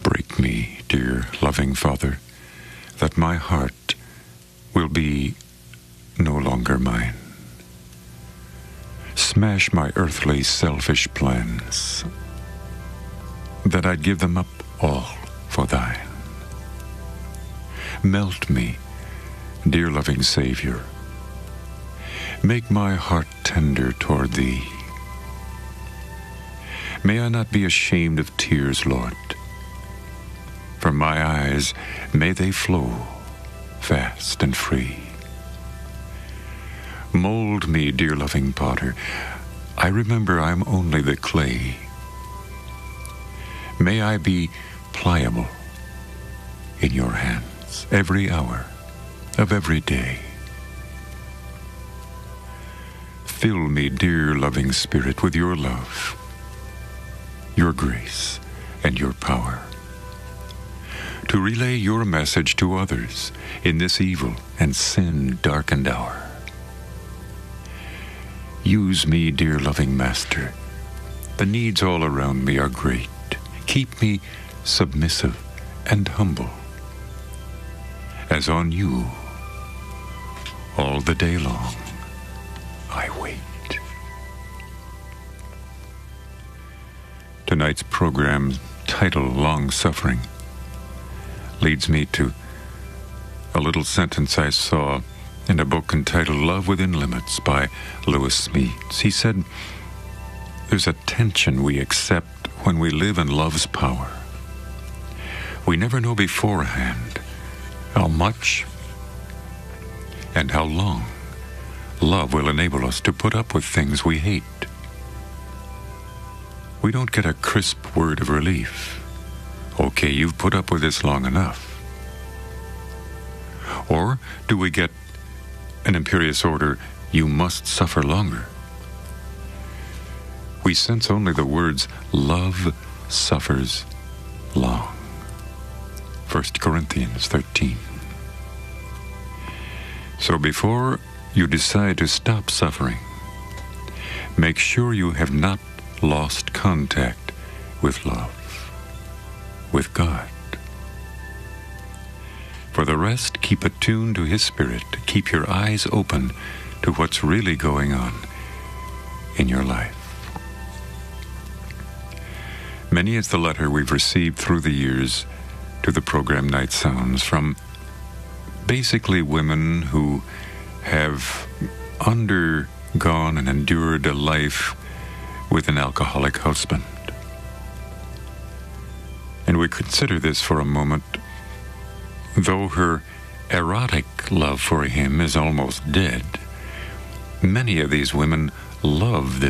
Break me, dear loving Father, that my heart will be no longer mine. Smash my earthly selfish plans, that I'd give them up all for thine. Melt me, dear loving Savior. Make my heart tender toward thee. May I not be ashamed of tears, Lord. From my eyes may they flow fast and free. Mold me, dear loving Potter. I remember I'm only the clay. May I be pliable in your hands every hour of every day. Fill me, dear loving Spirit, with your love, your grace, and your power, to relay your message to others in this evil and sin-darkened hour. Use me, dear loving Master. The needs all around me are great. Keep me submissive and humble, as on you all the day long I wait. Tonight's program, title Long Suffering, leads me to a little sentence I saw in a book entitled Love Within Limits by Lewis Smedes. He said, "There's a tension we accept when we live in love's power. We never know beforehand how much and how long love will enable us to put up with things we hate. We don't get a crisp word of relief. Okay, you've put up with this long enough. Or do we get an imperious order, you must suffer longer? We sense only the words, love suffers long. 1 Corinthians 13. So before you decide to stop suffering, make sure you have not lost contact with love, with God. For the rest, keep attuned to His Spirit. Keep your eyes open to what's really going on in your life." Many is the letter we've received through the years to the program Night Sounds from basically women who have undergone and endured a life with an alcoholic husband. And we consider this for a moment. Though her erotic love for him is almost dead, many of these women love this